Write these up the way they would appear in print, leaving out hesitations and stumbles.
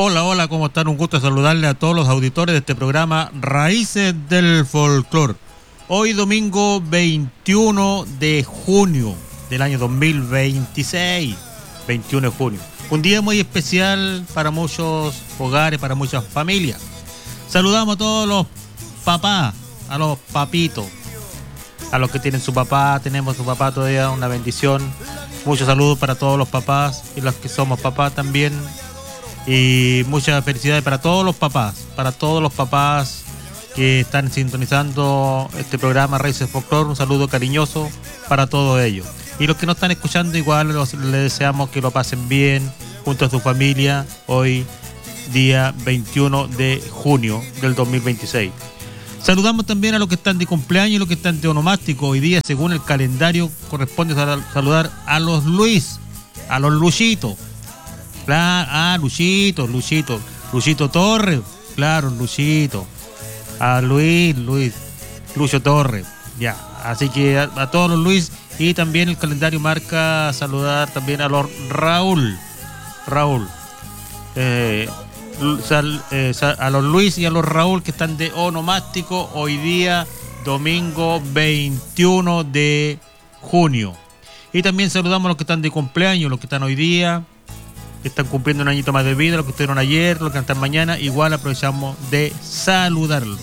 Hola, hola, ¿cómo están? Un gusto saludarle a todos los auditores de este programa Raíces del Folclor. Hoy domingo 21 de junio del año 2026, 21 de junio. Un día muy especial para muchos hogares, para muchas familias. Saludamos a todos los papás, a los papitos, a los que tienen su papá, tenemos su papá todavía, una bendición. Muchos saludos para todos los papás y los que somos papás también. Y muchas felicidades para todos los papás que están sintonizando este programa Raíces del Folclor. Un saludo cariñoso para todos ellos. Y los que no están escuchando, igual les deseamos que lo pasen bien junto a su familia hoy, día 21 de junio del 2026. Saludamos también a los que están de cumpleaños y los que están de onomástico. Hoy día, según el calendario, corresponde saludar a los Luis, a los Luchitos. Claro, Luchito Torres, claro, Luchito. A Lucho Torres, ya. Así que a todos los Luis, y también el calendario marca saludar también a los Raúl. A los Luis y a los Raúl que están de onomástico hoy día, domingo 21 de junio. Y también saludamos a los que están de cumpleaños, los que están hoy día, que están cumpliendo un añito más de vida, los que estuvieron ayer, los que están mañana, igual aprovechamos de saludarlos.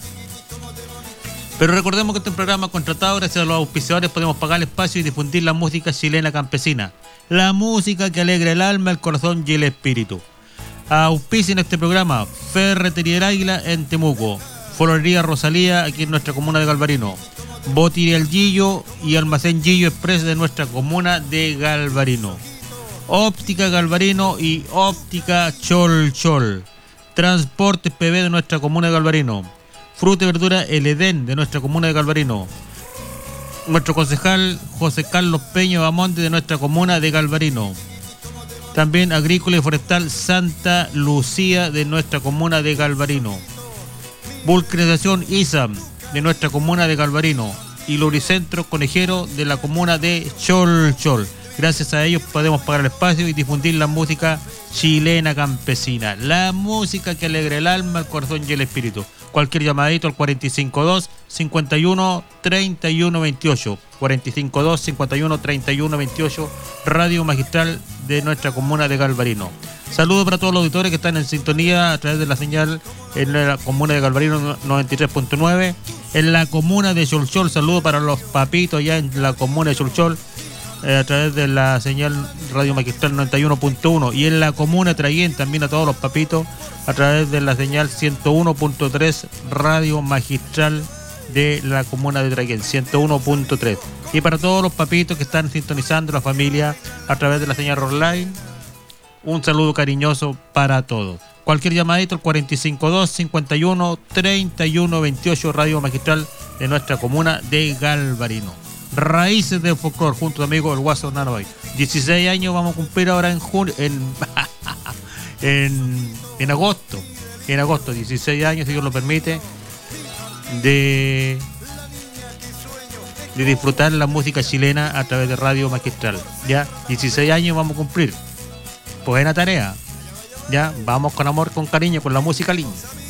Pero recordemos que este programa contratado, gracias a los auspiciadores, podemos pagar el espacio y difundir la música chilena campesina. La música que alegra el alma, el corazón y el espíritu. Auspician este programa Ferretería El Águila en Temuco, Florería Rosalía aquí en nuestra comuna de Galvarino, Botiria El Gillo y Almacén Gillo Express de nuestra comuna de Galvarino, Óptica Galvarino y Óptica Chol Chol, Transportes PB de nuestra comuna de Galvarino, Fruta y Verdura El Edén de nuestra comuna de Galvarino, nuestro concejal José Carlos Peña Bamonte de nuestra comuna de Galvarino, también Agrícola y Forestal Santa Lucía de nuestra comuna de Galvarino, Vulcanización ISAM de nuestra comuna de Galvarino y Luricentro Conejero de la comuna de Chol Chol. Gracias a ellos podemos pagar el espacio y difundir la música chilena campesina, la música que alegra el alma, el corazón y el espíritu. Cualquier llamadito al 452-51-3128, 452-51-3128, Radio Magistral de nuestra comuna de Galvarino. Saludos para todos los auditores que están en sintonía a través de la señal en la comuna de Galvarino 93.9, en la comuna de Cholchol. Saludos para los papitos allá en la comuna de Cholchol, a través de la señal Radio Magistral 91.1, y en la comuna de Traiguén también a todos los papitos a través de la señal 101.3 Radio Magistral de la comuna de Traiguén, 101.3. Y para todos los papitos que están sintonizando la familia a través de la señal online, un saludo cariñoso para todos. Cualquier llamadito al 452-51-3128, Radio Magistral de nuestra comuna de Galvarino. Raíces del Folclor, junto a amigo el Guaso Nanoy. 16 años vamos a cumplir ahora en agosto. En agosto, 16 años, si Dios lo permite, de disfrutar la música chilena a través de Radio Magistral. Ya, 16 años vamos a cumplir. Buena tarea. Ya, vamos con amor, con cariño, con la música linda.